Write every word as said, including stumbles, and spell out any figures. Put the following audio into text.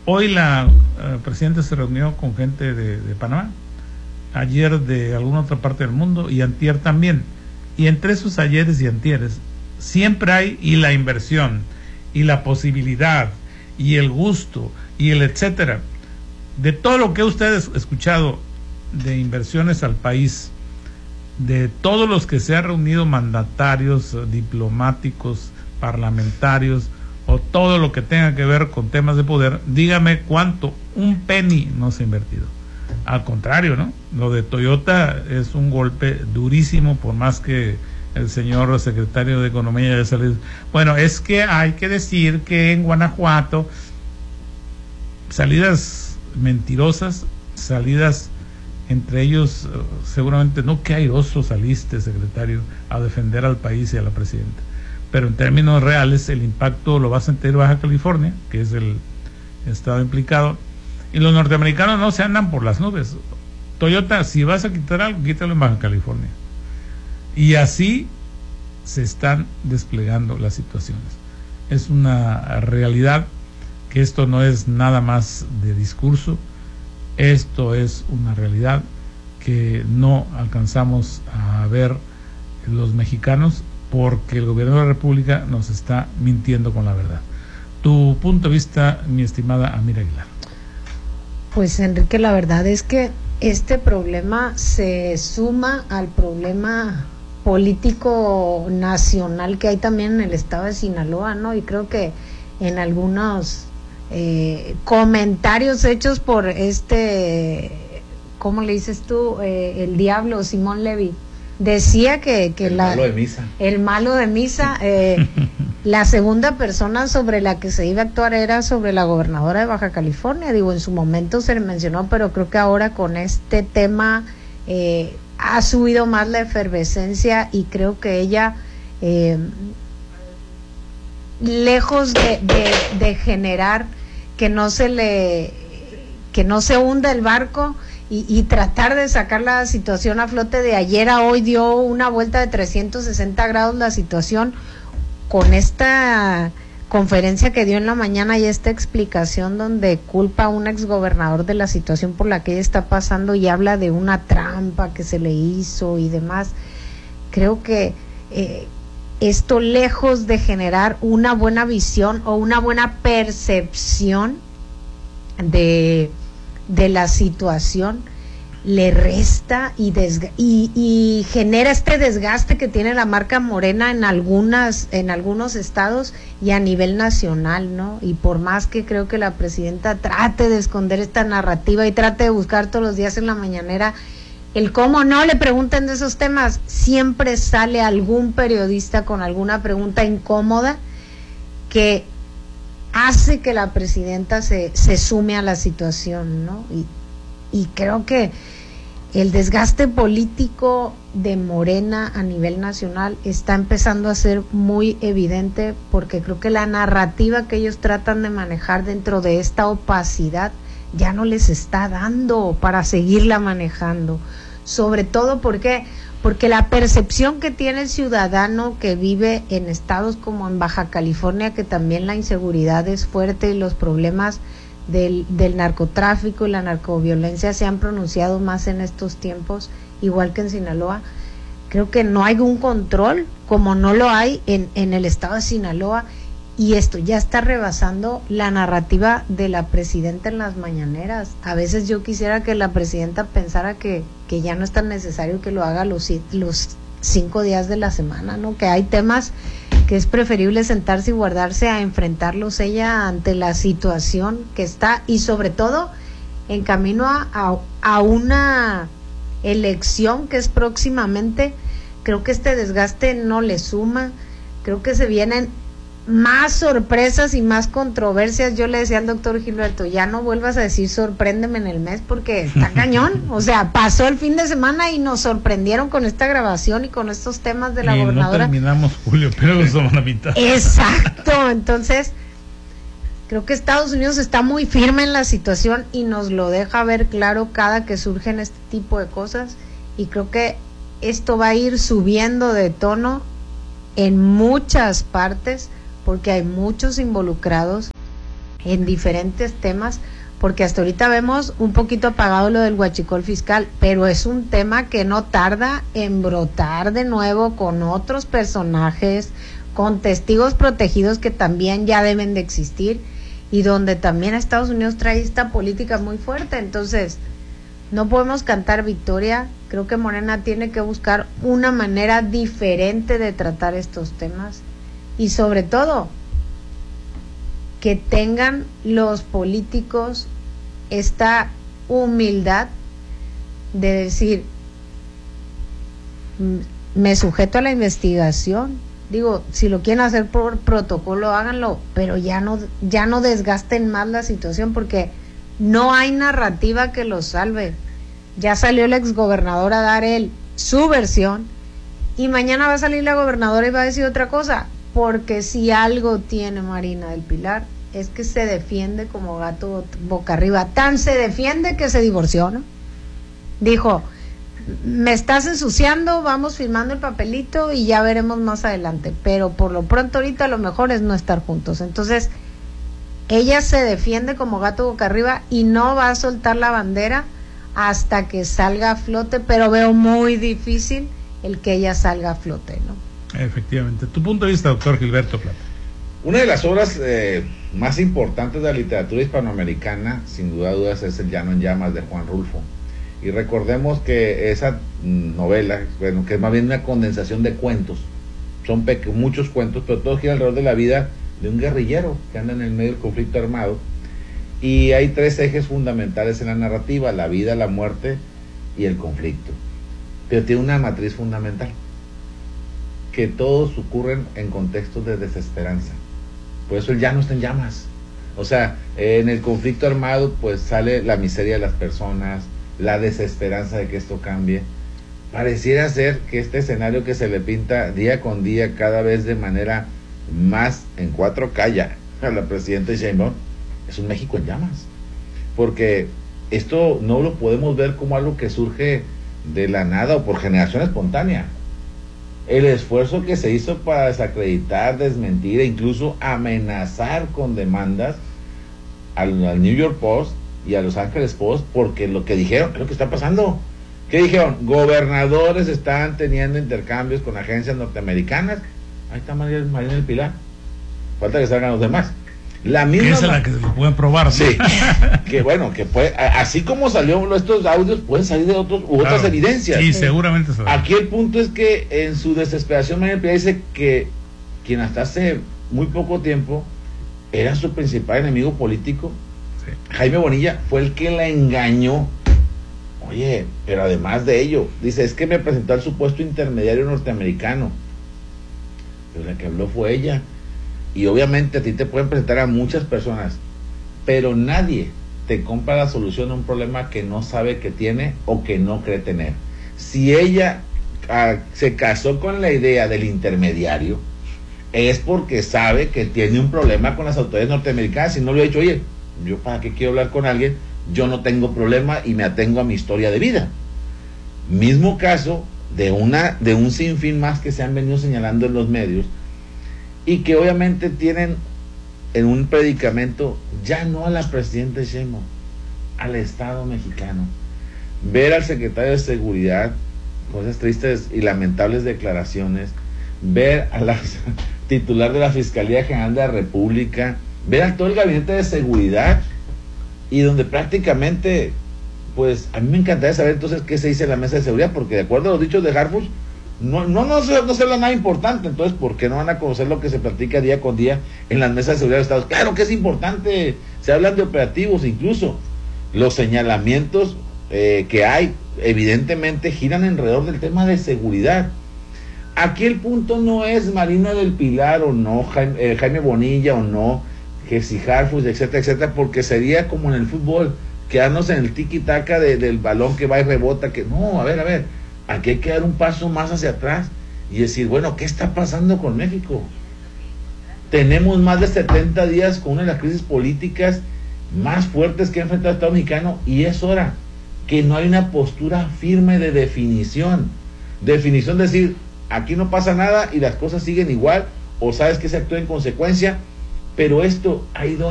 Hoy la uh, presidenta se reunió con gente de, de Panamá, ayer de alguna otra parte del mundo y antier también. Y entre esos ayeres y antieres siempre hay y la inversión y la posibilidad y el gusto y el etcétera. De todo lo que ustedes han escuchado de inversiones al país, de todos los que se han reunido mandatarios, diplomáticos, parlamentarios, o todo lo que tenga que ver con temas de poder, dígame cuánto, un penny no se ha invertido. Al contrario, ¿no? Lo de Toyota es un golpe durísimo, por más que el señor secretario de Economía haya salido. Bueno, es que hay que decir que en Guanajuato, salidas mentirosas, salidas entre ellos, seguramente, no, qué airoso saliste, secretario, a defender al país y a la presidenta. Pero en términos reales el impacto lo va a sentir Baja California, que es el estado implicado, y los norteamericanos no se andan por las nubes. Toyota, si vas a quitar algo, quítalo en Baja California. Y así se están desplegando las situaciones. Es una realidad que esto no es nada más de discurso, esto es una realidad que no alcanzamos a ver los mexicanos, porque el gobierno de la República nos está mintiendo con la verdad. Tu punto de vista, mi estimada Amira Aguilar. Pues Enrique, la verdad es que este problema se suma al problema político nacional que hay también en el estado de Sinaloa, ¿no? Y creo que en algunos eh, comentarios hechos por este, ¿cómo le dices tú? Eh, el diablo, Simón Levy, decía que, que el la, malo de misa. El malo de misa, eh, la segunda persona sobre la que se iba a actuar era sobre la gobernadora de Baja California. Digo, en su momento se le mencionó, pero creo que ahora con este tema eh, ha subido más la efervescencia y creo que ella, eh, lejos de, de, de generar que no se le, que no se hunda el barco, Y, y tratar de sacar la situación a flote, de ayer a hoy dio una vuelta de trescientos sesenta grados la situación con esta conferencia que dio en la mañana y esta explicación donde culpa a un exgobernador de la situación por la que ella está pasando y habla de una trampa que se le hizo y demás. Creo que eh, esto, lejos de generar una buena visión o una buena percepción de de la situación, le resta y, desga- y, y genera este desgaste que tiene la marca Morena en algunas en algunos estados y a nivel nacional, ¿no? Y por más que creo que la presidenta trate de esconder esta narrativa y trate de buscar todos los días en la mañanera el cómo no le pregunten de esos temas, siempre sale algún periodista con alguna pregunta incómoda que hace que la presidenta se, se sume a la situación, ¿no? Y, y creo que el desgaste político de Morena a nivel nacional está empezando a ser muy evidente, porque creo que la narrativa que ellos tratan de manejar dentro de esta opacidad ya no les está dando para seguirla manejando. Sobre todo porque porque la percepción que tiene el ciudadano que vive en estados como en Baja California, que también la inseguridad es fuerte y los problemas del, del narcotráfico y la narcoviolencia se han pronunciado más en estos tiempos, igual que en Sinaloa, creo que no hay un control como no lo hay en, en el estado de Sinaloa, y esto ya está rebasando la narrativa de la presidenta en las mañaneras. A veces yo quisiera que la presidenta pensara que, que ya no es tan necesario que lo haga los, los cinco días de la semana, ¿no? Que hay temas que es preferible sentarse y guardarse a enfrentarlos ella ante la situación que está, y sobre todo en camino a, a, a una elección que es próximamente. Creo que este desgaste no le suma, creo que se vienen más sorpresas y más controversias. Yo le decía al doctor Gilberto, ya no vuelvas a decir sorpréndeme en el mes, porque está cañón. O sea, pasó el fin de semana y nos sorprendieron con esta grabación y con estos temas de la y gobernadora. No terminamos, Julio, pero somos la mitad. Exacto, entonces creo que Estados Unidos está muy firme en la situación y nos lo deja ver claro cada que surgen este tipo de cosas, y creo que esto va a ir subiendo de tono en muchas partes, porque hay muchos involucrados en diferentes temas, porque hasta ahorita vemos un poquito apagado lo del huachicol fiscal, pero es un tema que no tarda en brotar de nuevo con otros personajes, con testigos protegidos que también ya deben de existir, y donde también Estados Unidos trae esta política muy fuerte. Entonces no podemos cantar victoria. Creo que Morena tiene que buscar una manera diferente de tratar estos temas, y sobre todo que tengan los políticos esta humildad de decir, me sujeto a la investigación. Digo, si lo quieren hacer por protocolo, háganlo, pero ya no, ya no desgasten más la situación, porque no hay narrativa que los salve. Ya salió el exgobernador a dar él su versión, y mañana va a salir la gobernadora y va a decir otra cosa, porque si algo tiene Marina del Pilar es que se defiende como gato boca arriba. Tan se defiende que se divorció, ¿no? Dijo, me estás ensuciando, vamos firmando el papelito y ya veremos más adelante, pero por lo pronto ahorita lo mejor es no estar juntos. Entonces ella se defiende como gato boca arriba y no va a soltar la bandera hasta que salga a flote, pero veo muy difícil el que ella salga a flote, ¿no? Efectivamente. Tu punto de vista, doctor Gilberto Plata. Una de las obras eh, más importantes de la literatura hispanoamericana, sin duda dudas, es El Llano en Llamas de Juan Rulfo. Y recordemos que esa novela, bueno, que es más bien una condensación de cuentos, son muchos cuentos, pero todo gira alrededor de la vida de un guerrillero que anda en el medio del conflicto armado. Y hay tres ejes fundamentales en la narrativa: la vida, la muerte y el conflicto. Pero tiene una matriz fundamental, que todos ocurren en contextos de desesperanza. Por eso el llano está en llamas. O sea, en el conflicto armado pues sale la miseria de las personas, la desesperanza de que esto cambie. Pareciera ser que este escenario que se le pinta día con día, cada vez de manera más en cuatro K ya a la presidenta Sheinbaum, es un México en llamas. Porque esto no lo podemos ver como algo que surge de la nada o por generación espontánea. El esfuerzo que se hizo para desacreditar, desmentir e incluso amenazar con demandas al, al New York Post y a Los Angeles Post, porque lo que dijeron es lo que está pasando. ¿Qué dijeron? Gobernadores están teniendo intercambios con agencias norteamericanas. Ahí está María, Marina del Pilar. Falta que salgan los demás. La misma. Esa es la que se lo pueden probar, ¿no? Sí. Que bueno, que puede, así como salió estos audios, pueden salir de otros u otras claro, evidencias. Sí, seguramente. Sabe. Aquí el punto es que en su desesperación María Pilar dice que quien hasta hace muy poco tiempo era su principal enemigo político, sí, Jaime Bonilla, fue el que la engañó. Oye, pero además de ello, dice, es que me presentó al supuesto intermediario norteamericano. Pero la que habló fue ella. Y obviamente a ti te pueden presentar a muchas personas, pero nadie te compra la solución a un problema que no sabe que tiene o que no cree tener. Si ella ah, se casó con la idea del intermediario, es porque sabe que tiene un problema con las autoridades norteamericanas. Si no le ha dicho, oye, yo para qué quiero hablar con alguien, yo no tengo problema y me atengo a mi historia de vida. Mismo caso de una de un sinfín más que se han venido señalando en los medios, y que obviamente tienen en un predicamento ya no a la presidenta Sheinbaum, al Estado mexicano. Ver al secretario de Seguridad con esas tristes y lamentables declaraciones, ver a la titular de la Fiscalía General de la República, ver a todo el gabinete de seguridad, y donde prácticamente, pues a mí me encantaría saber entonces qué se dice en la mesa de seguridad, porque de acuerdo a los dichos de Harfuch, No, no, no, se, no se habla nada importante. Entonces, ¿por qué no van a conocer lo que se platica día con día en las mesas de seguridad de Estados? Claro que es importante, se hablan de operativos, incluso los señalamientos eh, que hay, evidentemente giran alrededor del tema de seguridad. Aquí el punto no es Marina del Pilar o no, Jaime, eh, Jaime Bonilla o no, que si Harfuch, etcétera, etcétera, porque sería como en el fútbol, quedarnos en el tiki-taka de, del balón que va y rebota, que no, a ver, a ver. Aquí hay que dar un paso más hacia atrás y decir, bueno, ¿qué está pasando con México? Tenemos más de setenta días con una de las crisis políticas más fuertes que ha enfrentado el Estado mexicano, y es hora que no hay una postura firme de definición. Definición de decir, aquí no pasa nada y las cosas siguen igual, o sabes que se actúa en consecuencia, pero esto ha ido